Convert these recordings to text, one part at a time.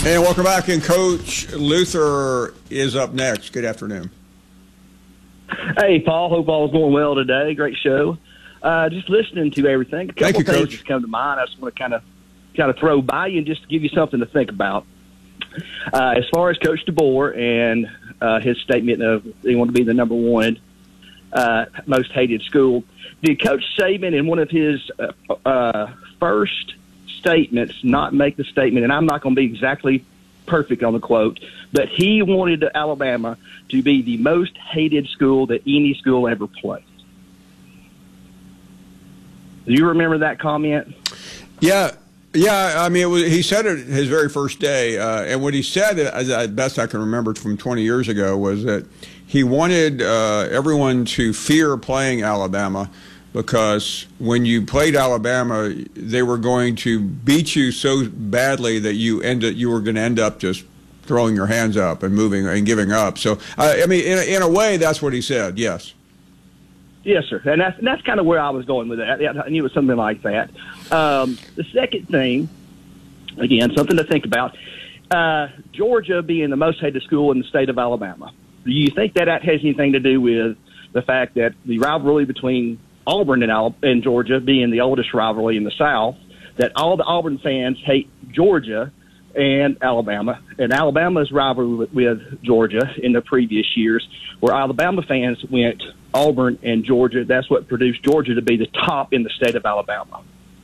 And welcome back. And Coach Luther is up next. Good afternoon. Hey, Paul. Hope all's going well today. Great show. Just listening to everything. A couple Thank you, things Coach. just come to mind. I just want to kind of throw by you and just give you something to think about. As far as Coach DeBoer and his statement of they want to be the number one most hated school, did Coach Saban in one of his first statements not make the statement, and I'm not going to be exactly perfect on the quote, but he wanted Alabama to be the most hated school that any school ever played. Do you remember that comment? Yeah. I mean, he said it his very first day, and what he said, as best I can remember from 20 years ago, was that he wanted everyone to fear playing Alabama because when you played Alabama, they were going to beat you so badly that you were going to end up just throwing your hands up and moving and giving up. So, I mean, in a way, that's what he said. Yes. Yes, sir. And that's kind of where I was going with that. I knew it was something like that. The second thing, again, something to think about, Georgia being the most hated school in the state of Alabama. Do you think that has anything to do with the fact that the rivalry between Auburn and Georgia being the oldest rivalry in the South, that all the Auburn fans hate Georgia and Alabama's rivalry with Georgia in the previous years, where Alabama fans went Auburn and Georgia, that's what produced Georgia to be the top in the state of Alabama.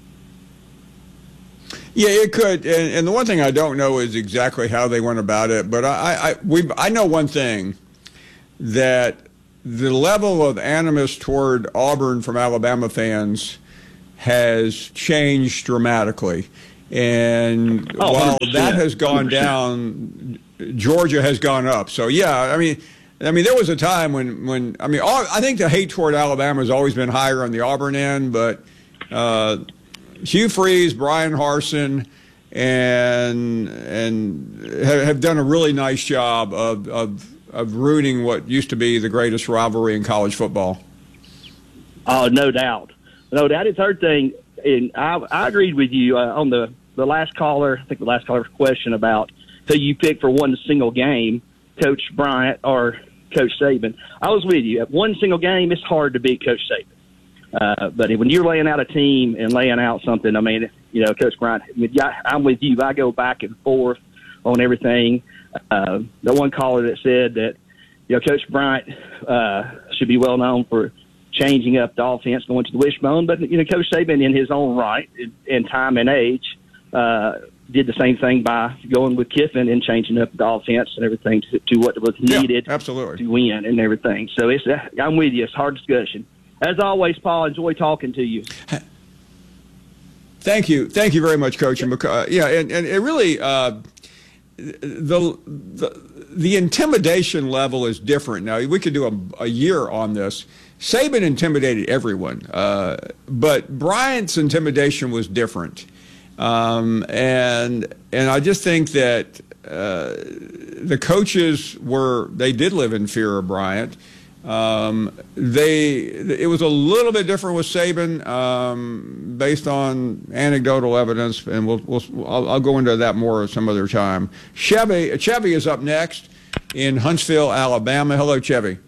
Yeah, it could. And the one thing I don't know is exactly how they went about it, but I know one thing, that the level of animus toward Auburn from Alabama fans has changed dramatically. And while that has gone down, Georgia has gone up. So, yeah, I mean, there was a time when I think the hate toward Alabama has always been higher on the Auburn end, but Hugh Freeze, Brian Harsin, and have done a really nice job of ruining what used to be the greatest rivalry in college football. Oh, no doubt. No doubt. It's third thing, and I agreed with you on the last caller, I think the last caller's question about who you pick for one single game, Coach Bryant or Coach Saban. I was with you. At one single game, it's hard to beat Coach Saban. But when you're laying out a team and laying out something, I mean, Coach Bryant, I'm with you. I go back and forth on everything. The one caller that said that, Coach Bryant should be well known for changing up the offense, going to the wishbone. But, Coach Saban, in his own right, in time and age, did the same thing by going with Kiffin and changing up the offense and everything to what was needed absolutely, to win and everything. So I'm with you. It's hard discussion. As always, Paul, enjoy talking to you. Thank you very much, Coach. And it really the intimidation level is different now. We could do a year on this. Saban intimidated everyone, but Bryant's intimidation was different. And I just think that the coaches they did live in fear of Bryant. It was a little bit different with Saban, based on anecdotal evidence, and I'll go into that more some other time. Chevy is up next in Huntsville, Alabama. Hello, Chevy.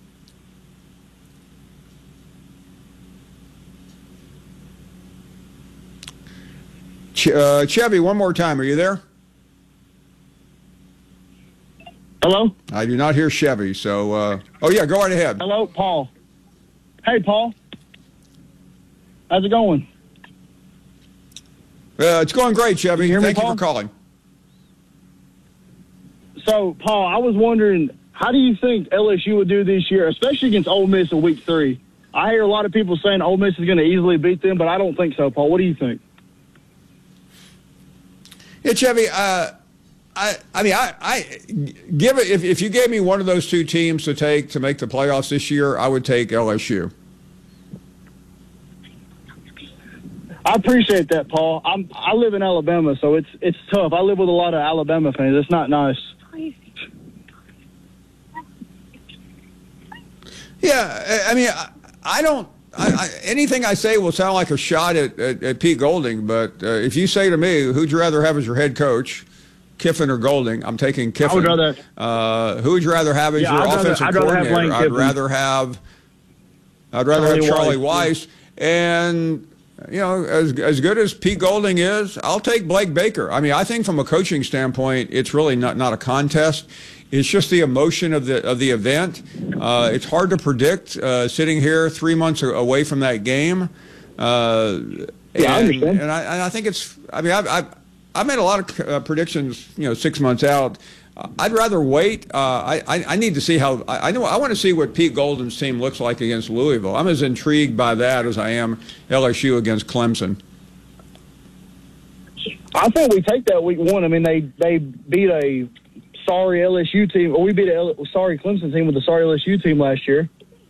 Chevy, one more time. Are you there? Hello? I do not hear Chevy, so... go right ahead. Hello, Paul. Hey, Paul. How's it going? It's going great, Chevy. Thank you for Paul? calling. So, Paul, I was wondering, how do you think LSU would do this year, especially against Ole Miss in Week 3? I hear a lot of people saying Ole Miss is going to easily beat them, but I don't think so, Paul. What do you think? Yeah, Chevy, give it, if you gave me one of those two teams to take to make the playoffs this year, I would take LSU. I appreciate that, Paul. I live in Alabama, so it's tough. I live with a lot of Alabama fans. It's not nice. Yeah, I mean, I don't. Anything I say will sound like a shot at Pete Golding, but if you say to me, who'd you rather have as your head coach, Kiffin or Golding. I'm taking Kiffin. I would rather. Who would you rather have as your offensive I'd rather have coordinator? Lane I'd Kiffin. rather have Charlie Weiss. And, you know, as good as Pete Golding is, I'll take Blake Baker. I mean, I think from a coaching standpoint, it's really not a contest. It's just the emotion of the event. It's hard to predict sitting here 3 months away from that game. I understand. And I think it's. I mean, I've made a lot of predictions, 6 months out. I'd rather wait. I need to see how. I want to see what Pete Golding's team looks like against Louisville. I'm as intrigued by that as I am LSU against Clemson. I think we take that week one. I mean, they beat a sorry LSU team, or we beat a sorry Clemson team with a sorry LSU team last year.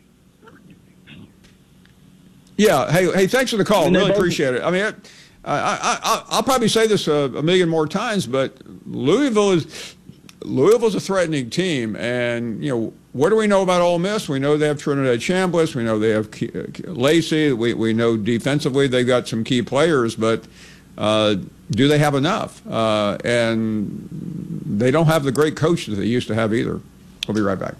Yeah. Hey, thanks for the call. Really appreciate it. I mean, I'll probably say this a million more times, but Louisville's a threatening team, and what do we know about Ole Miss? We know they have Trinidad Chambliss. We know they have Lacey. We know defensively they've got some key players, but do they have enough? And they don't have the great coach that they used to have either. We'll be right back.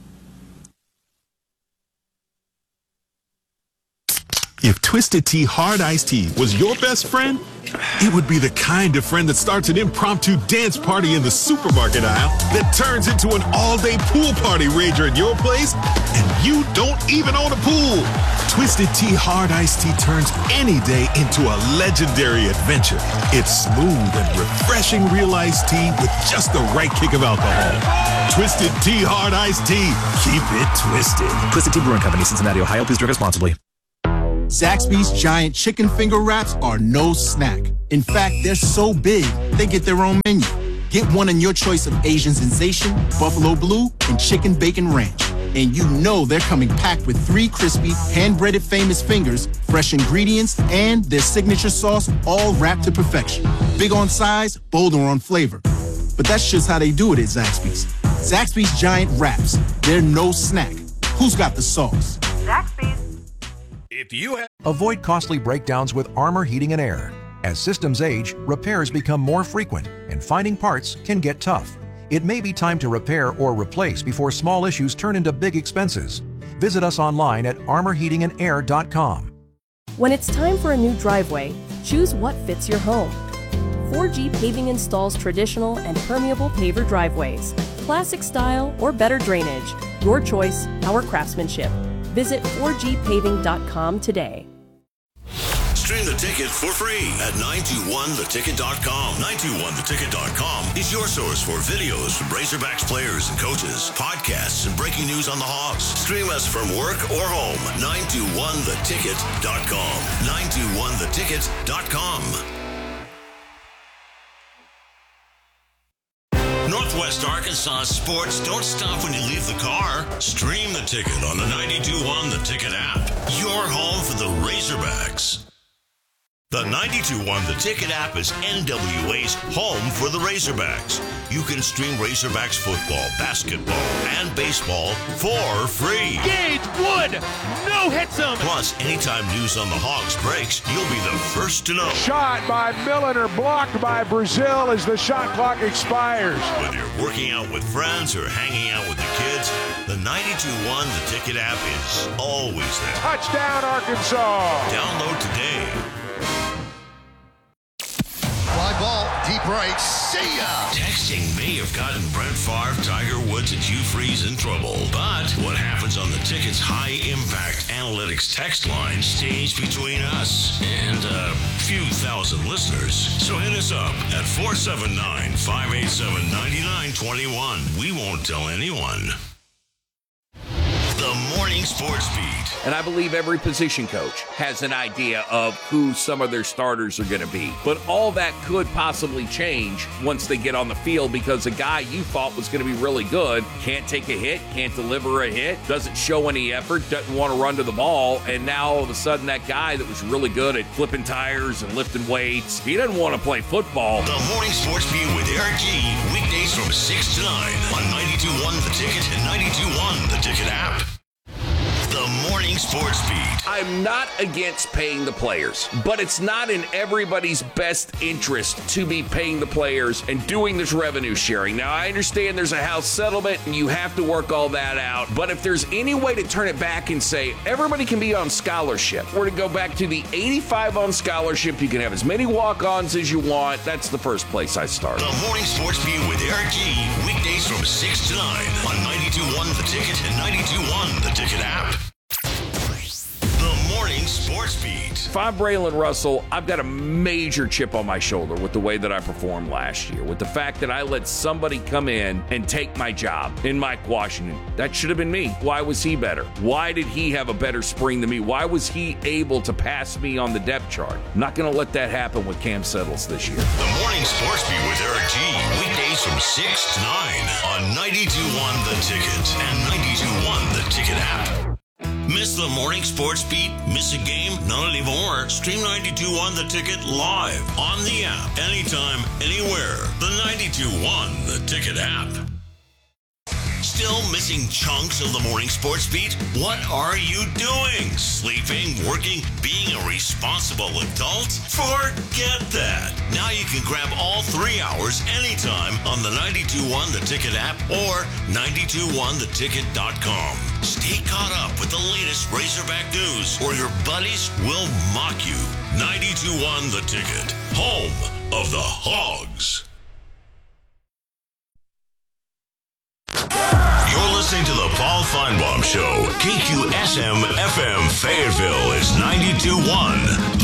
If Twisted Tea Hard Iced Tea was your best friend, it would be the kind of friend that starts an impromptu dance party in the supermarket aisle that turns into an all-day pool party rager at your place, and you don't even own a pool. Twisted Tea Hard Iced Tea turns any day into a legendary adventure. It's smooth and refreshing real iced tea with just the right kick of alcohol. Twisted Tea Hard Iced Tea. Keep it twisted. Twisted Tea Brewing Company, Cincinnati, Ohio. Please drink responsibly. Zaxby's giant chicken finger wraps are no snack. In fact, they're so big, they get their own menu. Get one in your choice of Asian sensation, buffalo blue, and chicken bacon ranch. And you know they're coming packed with 3 crispy, hand-breaded famous fingers, fresh ingredients, and their signature sauce, all wrapped to perfection. Big on size, bolder on flavor. But that's just how they do it at Zaxby's. Zaxby's giant wraps. They're no snack. Who's got the sauce? Zaxby's. Avoid costly breakdowns with Armor Heating and Air. As systems age, repairs become more frequent, and finding parts can get tough. It may be time to repair or replace before small issues turn into big expenses. Visit us online at armorheatingandair.com. When it's time for a new driveway, choose what fits your home. 4G Paving installs traditional and permeable paver driveways, classic style or better drainage. Your choice, our craftsmanship. Visit 4gpaving.com today. Stream the ticket for free at 921theticket.com. 921theticket.com is your source for videos from Razorbacks players and coaches, podcasts, and breaking news on the Hawks. Stream us from work or home. 921theticket.com. 921theticket.com. Northwest Arkansas sports don't stop when you leave the car. Stream the ticket on the 92.1 The Ticket app. Your home for the Razorbacks. The 92.1 The Ticket app is NWA's home for the Razorbacks. You can stream Razorbacks football, basketball, and baseball for free. Gage Wood, no hits him. Plus, anytime news on the Hogs breaks, you'll be the first to know. Shot by Milliner, blocked by Brazil as the shot clock expires. Whether you're working out with friends or hanging out with the kids, the 92.1 The Ticket app is always there. Touchdown, Arkansas. Download today. Fly ball, deep right, see ya! Texting may have gotten Brett Favre, Tiger Woods, and Hugh Freeze in trouble. But what happens on the Ticket's high-impact analytics text line stays between us and a few thousand listeners. So hit us up at 479-587-9921. We won't tell anyone. The Morning Sports Beat. And I believe every position coach has an idea of who some of their starters are going to be. But all that could possibly change once they get on the field, because a guy you thought was going to be really good can't take a hit, can't deliver a hit, doesn't show any effort, doesn't want to run to the ball, and now all of a sudden that guy that was really good at flipping tires and lifting weights, he doesn't want to play football. The Morning Sports Beat with Eric G. Weekdays from 6 to 9 on 92.1 The Ticket and 92.1 The Ticket app. The Morning Sports Beat. I'm not against paying the players, but it's not in everybody's best interest to be paying the players and doing this revenue sharing. Now, I understand there's a House settlement and you have to work all that out, but if there's any way to turn it back and say everybody can be on scholarship, or to go back to the 85 on scholarship, you can have as many walk-ons as you want, that's the first place I start. The Morning Sports Beat with Eric G. Weekdays from 6 to 9 on 92.1 The Ticket and 92.1 The Ticket app. The Morning Sports Beat. If I'm Braylon Russell, I've got a major chip on my shoulder with the way that I performed last year, with the fact that I let somebody come in and take my job in Mike Washington. That should have been me. Why was he better? Why did he have a better spring than me? Why was he able to pass me on the depth chart? I'm not going to let that happen with Cam Settles this year. The Morning Sports Beat with Eric G. Weekdays from 6 to 9 on 92.1 The Ticket and 92.1 The Ticket app. Miss the Morning Sports Beat? Miss a game? Not anymore. Stream 92.1 The Ticket live on the app. Anytime, anywhere. The 92.1 The Ticket app. Still missing chunks of the Morning Sports Beat? What are you doing? Sleeping, working, being a responsible adult? Forget that. Now you can grab all 3 hours anytime on the 92.1 The Ticket app or 92.1theticket.com. Stay caught up with the latest Razorback news or your buddies will mock you. 92.1 The Ticket, home of the Hogs. You're listening to the Paul Feinbaum Show. KQSM FM Fayetteville is 92.1.